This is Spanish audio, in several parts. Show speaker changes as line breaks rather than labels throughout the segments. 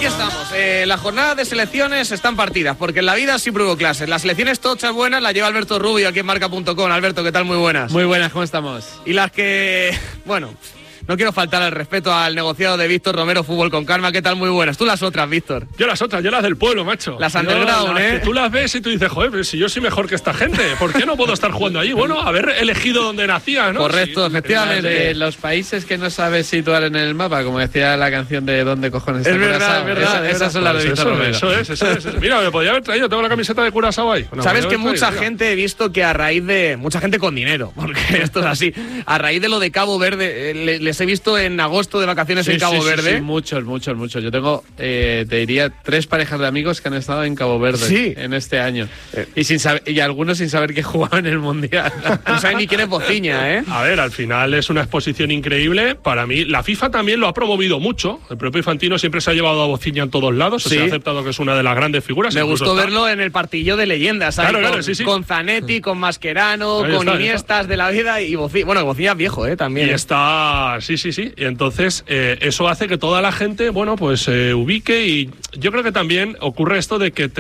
aquí estamos. Las jornadas de selecciones están partidas, porque en la vida siempre hubo clases. Las selecciones tochas buenas las lleva Alberto Rubio aquí en Marca.com. Alberto, ¿qué tal? Muy buenas.
Muy buenas, ¿cómo estamos?
Y las que, bueno, no quiero faltar al respeto al negociado de Víctor Romero, Fútbol con Karma. ¿Qué tal? Muy buenas. Tú las otras, Víctor.
Yo las otras, yo las del pueblo, macho.
Las underground,
que tú las ves y tú dices, joder, pero si yo soy mejor que esta gente, ¿por qué no puedo estar jugando allí? Bueno, haber elegido donde nacía, ¿no?
Correcto, sí, efectivamente.
De los países que no sabes situar en el mapa, como decía la canción de ¿Dónde cojones está Curazao?
Es verdad.
Esas son las de Víctor Romero.
Eso es. Mira, me podía haber traído, tengo la camiseta de Curazao ahí. Bueno,
sabes que mucha gente he visto que a raíz de... Mucha gente con dinero, porque esto es así. A raíz de lo de Cabo Verde, les he visto en agosto de vacaciones en Cabo Verde.
Sí, muchos. Yo tengo, te diría, 3 parejas de amigos que han estado en Cabo Verde en este año. Y algunos sin saber que jugaban en el Mundial.
No saben ni quién es Bociña, ¿eh?
A ver, al final es una exposición increíble. Para mí, la FIFA también lo ha promovido mucho. El propio Infantino siempre se ha llevado a Bociña en todos lados. Se ha aceptado que es una de las grandes figuras.
Me gustó verlo en el partillo de leyendas, ¿sabes?
Claro,
con Zanetti, con Mascherano, con Iniestas de la vida y Bociña. Bueno, Bociña es viejo, también.
Y está... Sí. Y entonces, eso hace que toda la gente, bueno, pues se ubique, y yo creo que también ocurre esto de que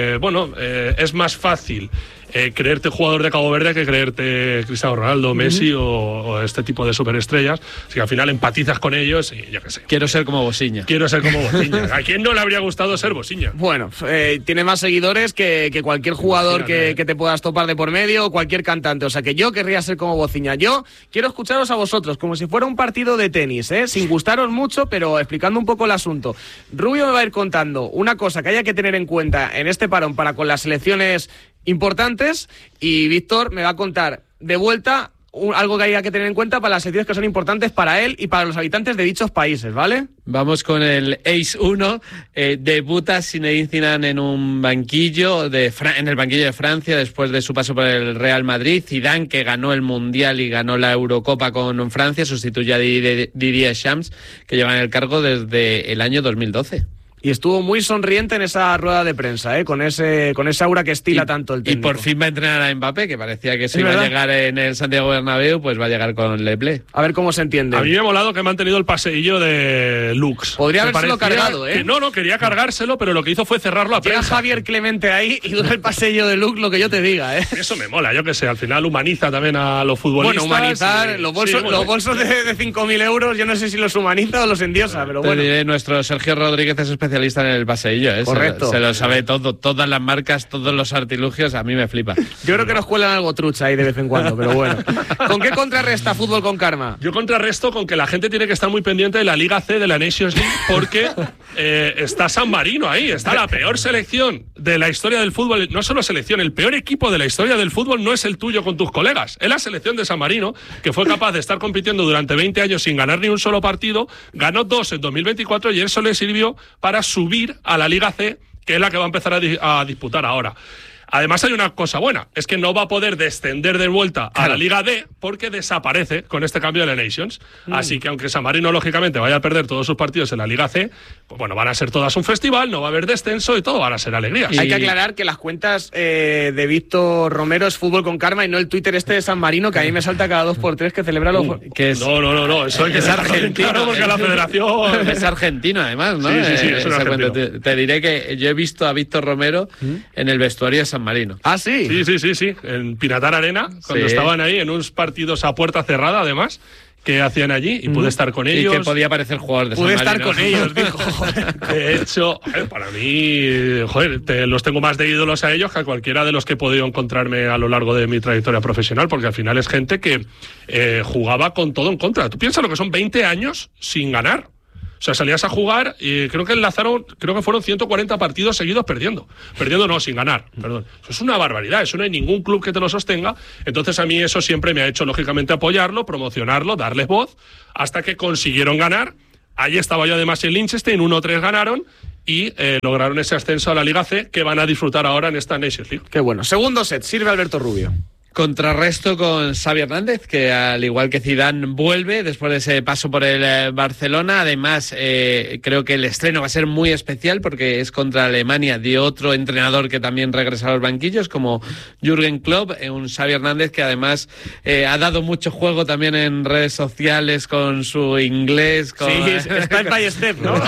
es más fácil creerte jugador de Cabo Verde que creerte Cristiano Ronaldo, Messi o este tipo de superestrellas. Así que al final empatizas con ellos y yo qué sé.
Quiero ser como Bociña.
¿A quién no le habría gustado ser Bociña?
Bueno, tiene más seguidores que cualquier jugador que te puedas topar de por medio o cualquier cantante. O sea que yo querría ser como Bociña. Yo quiero escucharos a vosotros como si fuera un partido de tenis, sin gustaros mucho, pero explicando un poco el asunto. Rubio me va a ir contando una cosa que haya que tener en cuenta en este parón para con las selecciones importantes, y Víctor me va a contar de vuelta algo que haya que tener en cuenta para las selecciones que son importantes para él y para los habitantes de dichos países, ¿vale?
Vamos con el Ace 1. Debuta Zinedine Zidane en un banquillo en el banquillo de Francia después de su paso por el Real Madrid. Zidane, que ganó el Mundial y ganó la Eurocopa con Francia, sustituye a Didier Deschamps, que lleva en el cargo desde el año 2012.
Y estuvo muy sonriente en esa rueda de prensa, con ese aura que estila tanto el técnico.
Y por fin va a entrenar a Mbappé, que parecía que se iba a llegar en el Santiago Bernabéu, pues va a llegar con Le Blé.
A ver cómo se entiende.
A mí me ha molado que me han tenido el paseillo de Lux.
Podría habérselo cargado,
No, quería cargárselo, pero lo que hizo fue cerrarlo a prensa.
Llega Javier Clemente ahí y dura el pasillo de Lux, lo que yo te diga,
Eso me mola, yo que sé, al final humaniza también a los futbolistas.
Bueno, humanizar, los bolsos de 5.000 euros, yo no sé si los humaniza o los endiosa, pero bueno.
Te diré, nuestro Sergio Rodríguez es especialista en el paseillo.
Correcto.
Se lo sabe todo, todas las marcas, todos los artilugios, a mí me flipa.
Yo creo que nos cuelan algo trucha ahí de vez en cuando, pero bueno. ¿Con qué contrarresta Fútbol con Karma?
Yo contrarresto con que la gente tiene que estar muy pendiente de la Liga C de la Nations League, porque está San Marino ahí, está la peor selección de la historia del fútbol. No solo selección, el peor equipo de la historia del fútbol no es el tuyo con tus colegas, es la selección de San Marino, que fue capaz de estar compitiendo durante 20 años sin ganar ni un solo partido, ganó 2 en 2024 y eso le sirvió para subir a la Liga C, que es la que va a empezar a disputar ahora. Además hay una cosa buena, es que no va a poder descender de vuelta a la Liga D porque desaparece con este cambio de la Nations. Así que aunque San Marino lógicamente vaya a perder todos sus partidos en la Liga C, pues bueno, van a ser todas un festival, no va a haber descenso y todo van a ser alegrías.
Hay que aclarar que las cuentas de Víctor Romero es Fútbol con Karma y no el Twitter de San Marino, que a mí me salta cada 2x3 que celebra los...
No, eso hay que ser argentino, claro, porque la federación...
Es argentino además, ¿no?
Sí, es un argentino.
Te diré que yo he visto a Víctor Romero en el vestuario de San Marino.
¿Ah, sí?
Sí. En Pinatar Arena, cuando estaban ahí en unos partidos a puerta cerrada, además, que hacían allí, y pude estar con ellos.
Y que podía parecer jugador de San Marino.
Pude estar con ellos, dijo.
De hecho, para mí, los tengo más de ídolos a ellos que a cualquiera de los que he podido encontrarme a lo largo de mi trayectoria profesional, porque al final es gente que jugaba con todo en contra. Tú piensas lo que son 20 años sin ganar. O sea, salías a jugar y creo que fueron 140 partidos seguidos perdiendo. Perdiendo no, sin ganar, perdón. Eso es una barbaridad, eso no hay ningún club que te lo sostenga. Entonces a mí eso siempre me ha hecho, lógicamente, apoyarlo, promocionarlo, darles voz, hasta que consiguieron ganar. Allí estaba yo además en Liechtenstein, 1-3 ganaron y lograron ese ascenso a la Liga C, que van a disfrutar ahora en esta Nations League.
Qué bueno. Segundo set, sirve Alberto Rubio.
Contrarresto con Xavi Hernández, que al igual que Zidane vuelve después de ese paso por el Barcelona. Además, creo que el estreno va a ser muy especial porque es contra Alemania de otro entrenador que también regresa a los banquillos, como Jürgen Klopp, un Xavi Hernández que además ha dado mucho juego también en redes sociales con su inglés.
Sí, step by step, ¿no?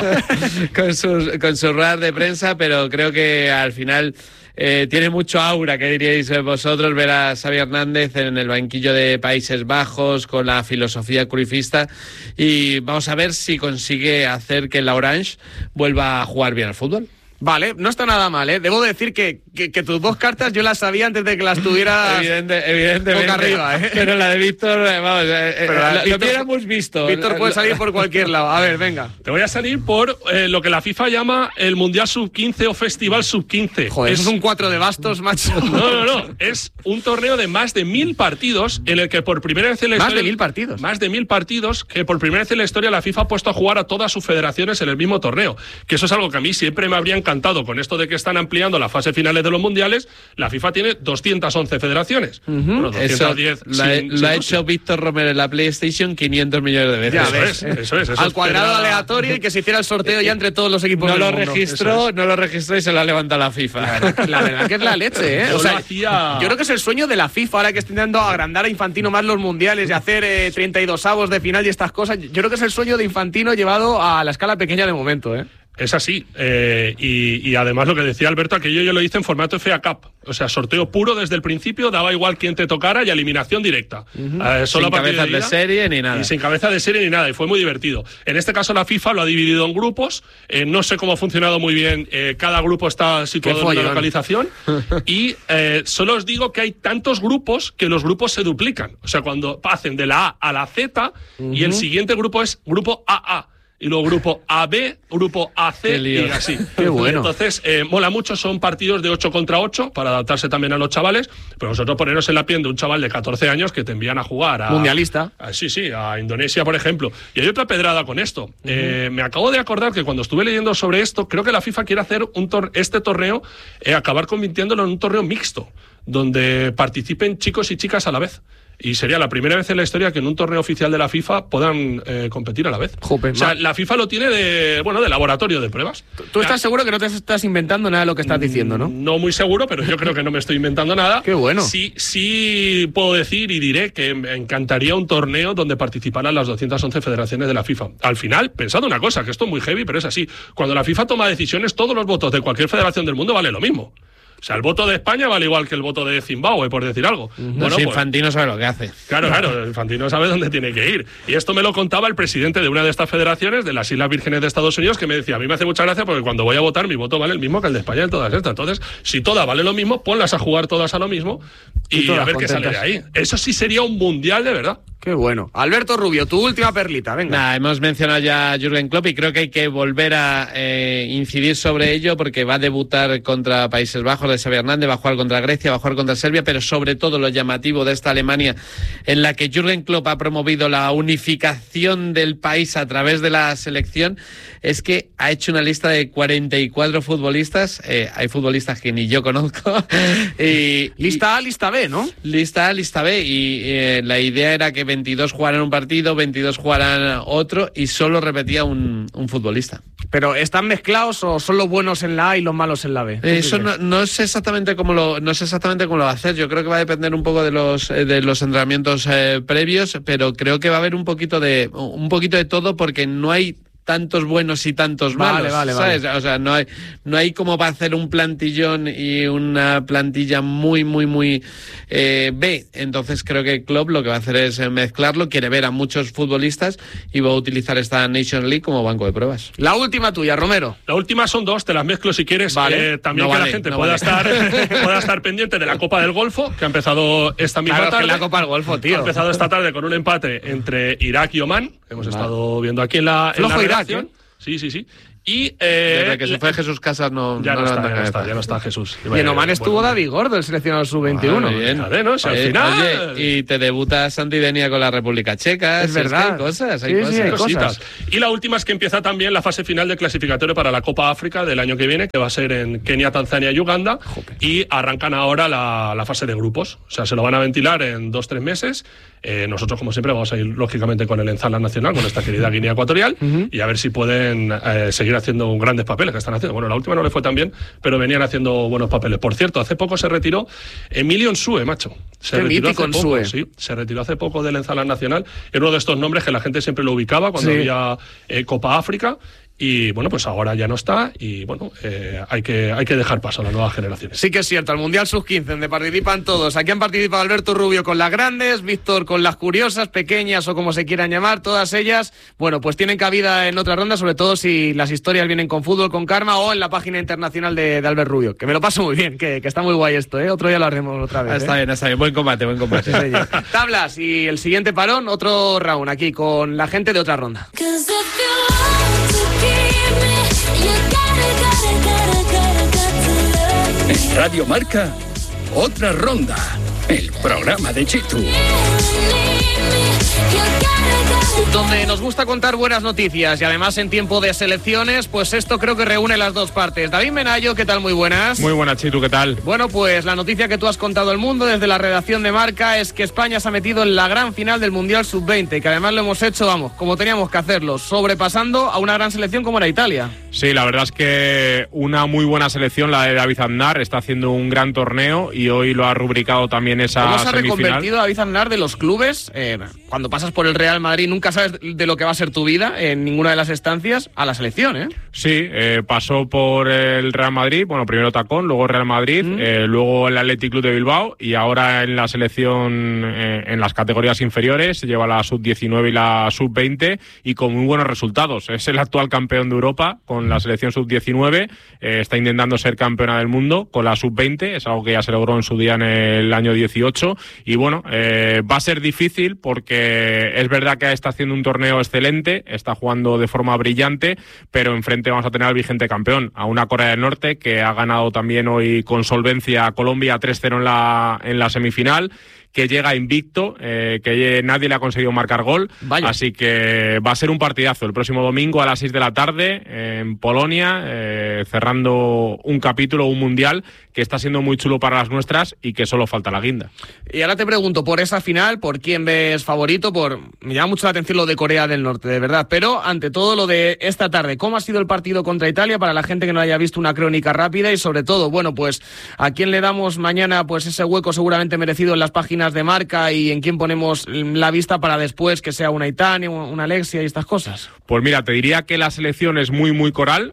con su ruedas de prensa, pero creo que al final... tiene mucho aura, ¿qué diríais vosotros? Ver a Xavi Hernández en el banquillo de Países Bajos con la filosofía cruyffista, y vamos a ver si consigue hacer que la Orange vuelva a jugar bien al fútbol.
Vale, no está nada mal, ¿eh? Debo decir que tus dos cartas yo las sabía antes de que las tuvieras
evidentemente,
boca arriba, ¿eh?
Pero la de Víctor, vamos, lo hubiéramos visto.
Víctor puede salir por cualquier lado. A ver, venga.
Te voy a salir por lo que la FIFA llama el Mundial Sub-15 o Festival Sub-15.
Joder, eso es un 4 de bastos, macho.
No. Es un torneo de más de 1000 partidos en el que por primera vez en la historia...
¿Más de 1000 partidos?
Más de 1000 partidos que por primera vez en la historia la FIFA ha puesto a jugar a todas sus federaciones en el mismo torneo. Que eso es algo que a mí siempre me habría encantado. Con esto de que están ampliando las fases finales de los mundiales, la FIFA tiene 211 federaciones. Bueno, 210
lo ha hecho Víctor Romero en la PlayStation 500 millones de veces.
Eso es.
Al cuadrado aleatorio y que se hiciera el sorteo ya entre todos los equipos del mundo.
No lo registró y se lo ha levantado la FIFA.
La verdad que es la leche, ¿eh? O sea, yo creo que es el sueño de la FIFA ahora que está intentando agrandar a Infantino más los mundiales y hacer 32avos de final y estas cosas. Yo creo que es el sueño de Infantino llevado a la escala pequeña de momento, ¿eh?
Es así, y además lo que decía Alberto, aquello yo lo hice en formato FA Cup, o sea, sorteo puro desde el principio, daba igual quién te tocara y eliminación directa.
Solo sin cabezas de serie ni nada.
Y sin cabeza de serie ni nada, y fue muy divertido. En este caso la FIFA lo ha dividido en grupos, no sé cómo ha funcionado muy bien, cada grupo está situado en una localización, y solo os digo que hay tantos grupos que los grupos se duplican, o sea, cuando hacen de la A a la Z, y el siguiente grupo es grupo AA. Y luego grupo AB, grupo AC y así.
Qué bueno.
Entonces, mola mucho, son partidos de 8 contra 8 para adaptarse también a los chavales, pero vosotros poneros en la piel de un chaval de 14 años que te envían a jugar a...
Mundialista.
Sí, a Indonesia, por ejemplo. Y hay otra pedrada con esto. Me acabo de acordar que cuando estuve leyendo sobre esto, creo que la FIFA quiere hacer este torneo, acabar convirtiéndolo en un torneo mixto, donde participen chicos y chicas a la vez. Y sería la primera vez en la historia que en un torneo oficial de la FIFA puedan competir a la vez.
Jope,
o sea, la FIFA lo tiene de laboratorio de pruebas.
¿Tú estás seguro que no te estás inventando nada de lo que estás diciendo, no?
No muy seguro, pero yo creo que no me estoy inventando nada.
Qué bueno.
Sí puedo decir y diré que me encantaría un torneo donde participaran las 211 federaciones de la FIFA. Al final, pensad una cosa, que esto es muy heavy, pero es así. Cuando la FIFA toma decisiones, todos los votos de cualquier federación del mundo vale lo mismo. O sea, el voto de España vale igual que el voto de Zimbabue, por decir algo.
Bueno, pues, Infantino sabe lo que hace.
Claro, Infantino sabe dónde tiene que ir. Y esto me lo contaba el presidente de una de estas federaciones, de las Islas Vírgenes de Estados Unidos, que me decía, a mí me hace mucha gracia porque cuando voy a votar mi voto vale el mismo que el de España en todas estas. Entonces, si todas vale lo mismo, ponlas a jugar todas a lo mismo y a ver qué sale de ahí. Eso sí sería un mundial de verdad.
Qué bueno. Alberto Rubio, tu última perlita, venga.
Hemos mencionado ya a Jürgen Klopp y creo que hay que volver a incidir sobre ello porque va a debutar contra Países Bajos de Xavi Hernández, va a jugar contra Grecia, va a jugar contra Serbia, pero sobre todo lo llamativo de esta Alemania en la que Jürgen Klopp ha promovido la unificación del país a través de la selección es que ha hecho una lista de 44 futbolistas, hay futbolistas que ni yo conozco.
Lista A, lista B, ¿no?
Lista A, lista B, y la idea era que 22 jugaran un partido, 22 jugaran otro y solo repetía un futbolista.
¿Pero están mezclados o son los buenos en la A y los malos en la B?
Eso no sé exactamente cómo lo va a hacer. Yo creo que va a depender un poco de los entrenamientos previos, pero creo que va a haber un poquito de todo porque no hay tantos buenos y tantos malos, ¿sabes? Vale. O sea, no hay como para hacer un plantillón y una plantilla muy B. Entonces creo que Klopp lo que va a hacer es mezclarlo, quiere ver a muchos futbolistas y va a utilizar esta Nations League como banco de pruebas.
La última tuya, Romero.
La última son dos, te las mezclo si quieres.
Vale.
También no que la gente pueda estar pendiente de la Copa del Golfo, que ha empezado esta misma tarde.
Que la Copa del Golfo, tío.
Ha empezado esta tarde con un empate entre Irak y Omán. Hemos estado viendo aquí en la redacción. Sí. Y
desde que se fue Jesús Casas
ya no está Jesús.
Y en Oman estuvo David Gordo, el seleccionado sub-21.
Bien. ¿No? Si al final...
Oye, y te debuta Santi Denia con la República Checa.
Es verdad.
Hay cosas,
hay cositas.
Y la última es que empieza también la fase final de clasificatorio para la Copa África del año que viene, que va a ser en Kenia, Tanzania y Uganda. Jope. Y arrancan ahora la fase de grupos. O sea, se lo van a ventilar en 2-3 meses. Nosotros, como siempre, vamos a ir lógicamente con el Enzala Nacional, con esta querida Guinea Ecuatorial, y a ver si pueden seguir haciendo grandes papeles que están haciendo. Bueno, la última no le fue tan bien, pero venían haciendo buenos papeles. Por cierto, hace poco se retiró Emilio Nsue, macho. Se retiró hace poco, sí, se retiró hace poco del Enzala Nacional. Era uno de estos nombres que la gente siempre lo ubicaba cuando había Copa África. Y bueno, pues ahora ya no está y bueno, hay que dejar paso a las nuevas generaciones.
Sí que es cierto, el Mundial Sub-15, donde participan todos. Aquí han participado Alberto Rubio con las grandes, Víctor con las curiosas, pequeñas o como se quieran llamar, todas ellas, bueno, pues tienen cabida en otra ronda, sobre todo si las historias vienen con Fútbol con Karma o en la página internacional de Albert Rubio, que me lo paso muy bien, que está muy guay esto, ¿eh? Otro día lo haremos otra vez.
Está bien, buen combate.
Sí, tablas y el siguiente parón, otro round aquí con la gente de otra ronda.
En Radio Marca, otra ronda, el programa de Chitu.
Donde nos gusta contar buenas noticias y además en tiempo de selecciones, pues esto creo que reúne las dos partes. David Menayo, ¿qué tal? Muy buenas.
Muy buenas, Chitu, ¿qué tal?
Bueno, pues la noticia que tú has contado al mundo desde la redacción de Marca es que España se ha metido en la gran final del Mundial Sub-20, que además lo hemos hecho, vamos, como teníamos que hacerlo, sobrepasando a una gran selección como era Italia.
Sí, la verdad es que una muy buena selección, la de David Aznar, está haciendo un gran torneo y hoy lo ha rubricado también esa
semifinal.
¿Cómo se ha
reconvertido David Aznar de los clubes? Cuando pasas por el Real Madrid nunca sabes de lo que va a ser tu vida en ninguna de las estancias, a la selección, ¿eh?
Sí, pasó por el Real Madrid, bueno, primero Tacón, luego Real Madrid, luego el Athletic Club de Bilbao y ahora en la selección en las categorías inferiores, lleva la Sub-19 y la Sub-20 y con muy buenos resultados. Es el actual campeón de Europa con la selección Sub-19, está intentando ser campeona del mundo con la Sub-20, es algo que ya se logró en su día en el año 18 y bueno, va a ser difícil porque es verdad que está haciendo un torneo excelente, está jugando de forma brillante, pero enfrente vamos a tener al vigente campeón, a una Corea del Norte que ha ganado también hoy con solvencia a Colombia 3-0 en la semifinal, que llega invicto, que nadie le ha conseguido marcar gol. Vaya. Así que va a ser un partidazo el próximo domingo a las 6 de la tarde en Polonia, cerrando un capítulo, un mundial que está siendo muy chulo para las nuestras y que solo falta la guinda.
Y ahora te pregunto por esa final, ¿por quién ves favorito? Me llama mucho la atención lo de Corea del Norte, de verdad, pero ante todo lo de esta tarde. ¿Cómo ha sido el partido contra Italia para la gente que no haya visto una crónica rápida? Y sobre todo, bueno, pues ¿a quién le damos mañana pues ese hueco seguramente merecido en las páginas de Marca y en quién ponemos la vista para después que sea una Itania, una Alexia y estas cosas?
Pues mira, te diría que la selección es muy muy coral,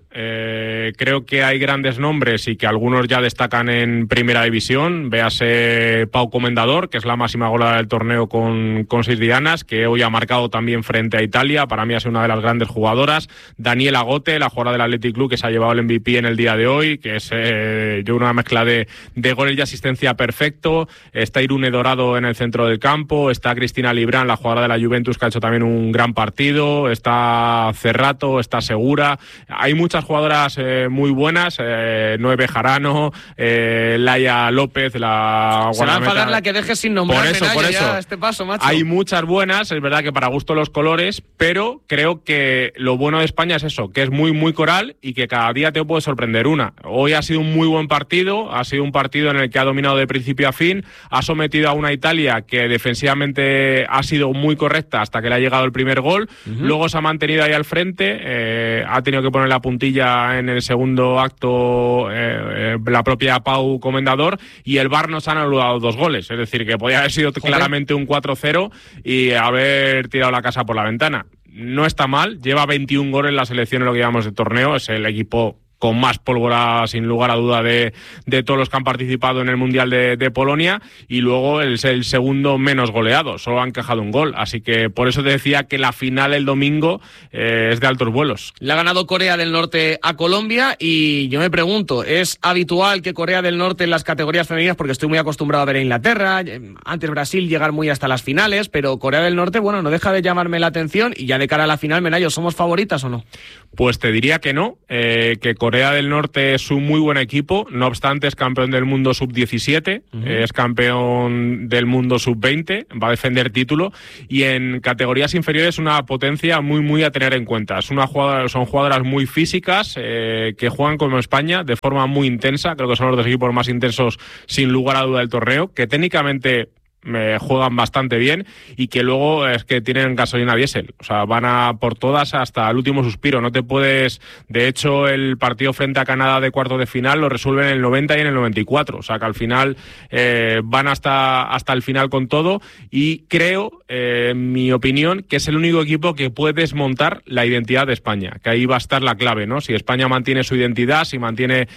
creo que hay grandes nombres y que algunos ya destacan en primera división, véase Pau Comendador, que es la máxima goleadora del torneo con 6 dianas, que hoy ha marcado también frente a Italia, para mí ha sido una de las grandes jugadoras. Daniela Gote, la jugadora del Athletic Club, que se ha llevado el MVP en el día de hoy, que es una mezcla de goles y asistencia perfecto. Está Irune Dorado en el centro del campo, está Cristina Librán, la jugadora de la Juventus, que ha hecho también un gran partido, está Cerrato, está Segura, hay muchas jugadoras muy buenas, Noé Bejarano, Laia López, la
se va a enfadar la que dejes sin nombrar.
Por eso.
Ya, este paso, macho.
Hay muchas buenas, es verdad que para gusto los colores, pero creo que lo bueno de España es eso, que es muy muy coral y que cada día te puede sorprender una. Hoy ha sido un muy buen partido, ha sido un partido en el que ha dominado de principio a fin, ha sometido a una Italia que defensivamente ha sido muy correcta hasta que le ha llegado el primer gol, luego se ha mantenido ahí al frente, ha tenido que poner la puntilla en el segundo acto la propia Pau Comendador y el VAR nos han anulado 2 goles, es decir, que podía haber sido claramente un 4-0 y haber tirado la casa por la ventana. No está mal, lleva 21 goles en la selección en lo que llamamos de torneo, es el equipo con más pólvora, sin lugar a duda, de todos los que han participado en el Mundial de Polonia, y luego el segundo menos goleado, solo han encajado un gol, así que por eso te decía que la final el domingo es de altos vuelos.
Le ha ganado Corea del Norte a Colombia, y yo me pregunto, ¿es habitual que Corea del Norte en las categorías femeninas, porque estoy muy acostumbrado a ver a Inglaterra, antes Brasil, llegar muy hasta las finales, pero Corea del Norte, bueno, no deja de llamarme la atención, y ya de cara a la final, Menayo, ¿somos favoritas o no?
Pues te diría que no, que Corea del Norte es un muy buen equipo, no obstante es campeón del mundo sub-17, es campeón del mundo sub-20, va a defender título, y en categorías inferiores una potencia muy a tener en cuenta. Son jugadoras muy físicas, que juegan como España de forma muy intensa, creo que son los dos equipos más intensos sin lugar a duda del torneo, que técnicamente juegan bastante bien, y que luego es que tienen gasolina diésel, o sea, van a por todas hasta el último suspiro, no te puedes, de hecho el partido frente a Canadá de cuartos de final lo resuelven en el 90 y en el 94, o sea que al final van hasta el final con todo, y creo, en mi opinión, que es el único equipo que puede desmontar la identidad de España, que ahí va a estar la clave, ¿no? Si España mantiene su identidad, si mantiene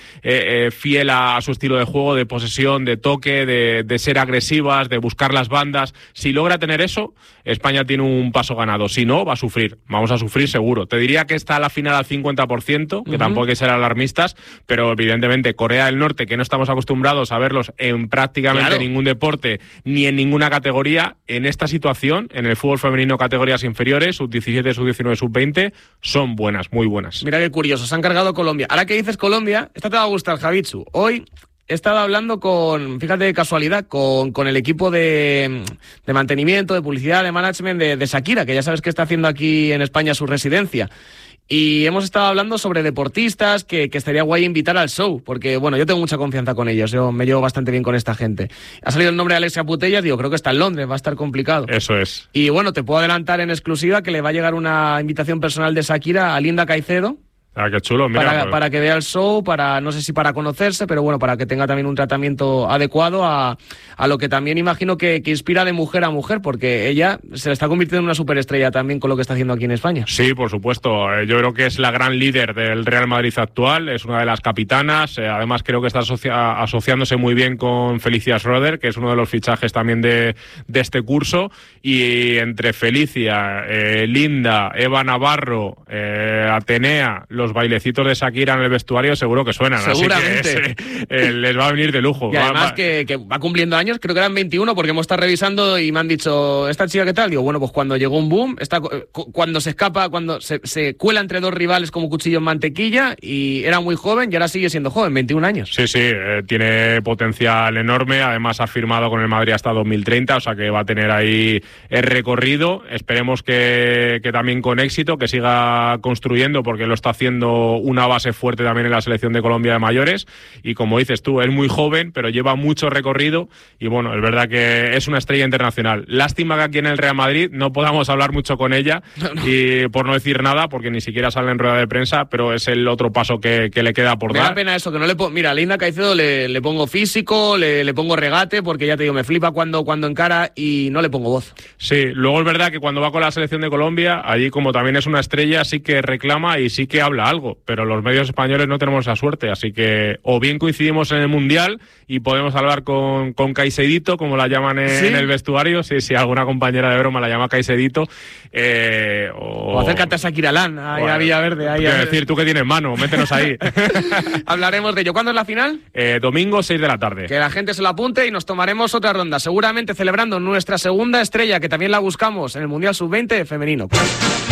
fiel a su estilo de juego, de posesión, de toque, de ser agresivas, de buscar las bandas, si logra tener eso, España tiene un paso ganado. Si no, va a sufrir, vamos a sufrir seguro. Te diría que está la final al 50%, que tampoco hay que ser alarmistas, pero evidentemente Corea del Norte, que no estamos acostumbrados a verlos en prácticamente ningún deporte, ni en ninguna categoría, en esta situación, en el fútbol femenino categorías inferiores, sub-17, sub-19, sub-20, son buenas, muy buenas.
Mira qué curioso, se han cargado Colombia. Ahora que dices Colombia, esta te va a gustar, Javitsu. Hoy he estado hablando fíjate de casualidad, con el equipo de mantenimiento, de publicidad, de management de Shakira, que ya sabes que está haciendo aquí en España su residencia. Y hemos estado hablando sobre deportistas que estaría guay invitar al show, porque bueno, yo tengo mucha confianza con ellos, yo me llevo bastante bien con esta gente. Ha salido el nombre de Alexia Putellas, digo, creo que está en Londres, va a estar complicado.
Eso es.
Y bueno, te puedo adelantar en exclusiva que le va a llegar una invitación personal de Shakira a Linda Caicedo.
Ah, qué chulo, mira.
Para que vea el show, no sé si para conocerse, pero bueno, para que tenga también un tratamiento adecuado a lo que también imagino que inspira de mujer a mujer, porque ella se le está convirtiendo en una superestrella también con lo que está haciendo aquí en España.
Sí, por supuesto. Yo creo que es la gran líder del Real Madrid actual, es una de las capitanas, además creo que está asociándose muy bien con Felicia Schroeder, que es uno de los fichajes también de este curso, y entre Felicia, Linda, Eva Navarro, Atenea, los bailecitos de Shakira en el vestuario seguro que suenan.
Seguramente.
Así que les va a venir de lujo.
Y además que va cumpliendo años, creo que eran 21, porque hemos estado revisando y me han dicho, ¿esta chica qué tal? Digo, bueno, pues cuando llegó un boom, cuando se escapa, cuando se cuela entre dos rivales como cuchillo en mantequilla, y era muy joven y ahora sigue siendo joven, 21 años.
Sí, tiene potencial enorme, además ha firmado con el Madrid hasta 2030, o sea que va a tener ahí el recorrido. Esperemos que también con éxito, que siga construyendo, porque lo está haciendo una base fuerte también en la selección de Colombia de mayores, y como dices tú, es muy joven pero lleva mucho recorrido, y bueno, es verdad que es una estrella internacional. Lástima que aquí en el Real Madrid no podamos hablar mucho con ella, y por no decir nada, porque ni siquiera sale en rueda de prensa, pero es el otro paso que le queda por dar.
Me da pena eso, que no le pongo, mira, a Linda Caicedo le pongo físico, le pongo regate, porque ya te digo, me flipa cuando encara, y no le pongo voz.
Sí, luego es verdad que cuando va con la selección de Colombia, allí como también es una estrella, sí que reclama y sí que habla algo, pero los medios españoles no tenemos esa suerte, así que o bien coincidimos en el Mundial y podemos hablar con Caicedo, como la llaman en el vestuario, sí, alguna compañera de broma la llama Caicedo,
o acércate a Shakira Lan, ahí a Villaverde.
Quiero decir, tú que tienes mano, métenos ahí.
Hablaremos de ello. ¿Cuándo es la final?
Domingo, 6 de la tarde.
Que la gente se lo apunte y nos tomaremos otra ronda, seguramente celebrando nuestra segunda estrella, que también la buscamos en el Mundial Sub-20 femenino.